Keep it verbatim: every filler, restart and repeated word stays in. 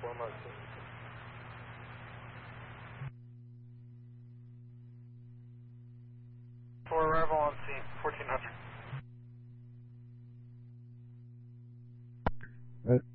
One more. For arrival on scene, fourteen hundred. Right.